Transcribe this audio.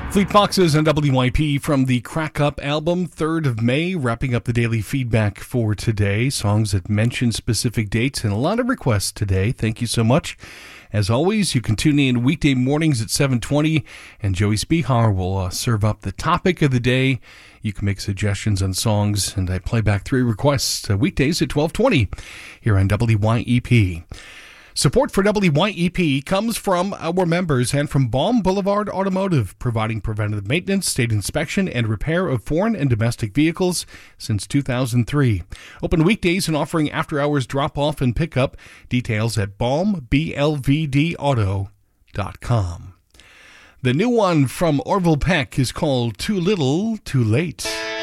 Fleet Foxes and WYP from the Crack Up album, 3rd of May, wrapping up the daily feedback for today. Songs that mention specific dates and a lot of requests today. Thank you so much. As always, you can tune in weekday mornings at 7:20, and Joey Spihar will serve up the topic of the day. You can make suggestions on songs, and I play back 3 requests weekdays at 12:20 here on WYEP. Support for WYEP comes from our members and from Baum Boulevard Automotive, providing preventative maintenance, state inspection, and repair of foreign and domestic vehicles since 2003. Open weekdays and offering after-hours drop-off and pickup. Details at baumblvdauto.com. The new one from Orville Peck is called Too Little, Too Late.